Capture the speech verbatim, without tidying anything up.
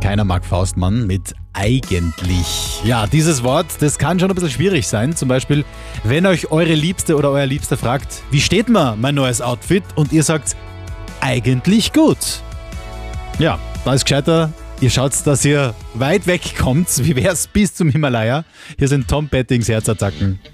Keiner mag Faustmann mit eigentlich. Ja, dieses Wort, das kann schon ein bisschen schwierig sein. Zum Beispiel, wenn euch eure Liebste oder euer Liebster fragt, wie steht mir mein neues Outfit? Und ihr sagt, eigentlich gut. Ja, da ist gescheiter, ihr schaut, dass ihr weit weg kommt. Wie wär's bis zum Himalaya? Hier sind Tom Pettings Herzattacken.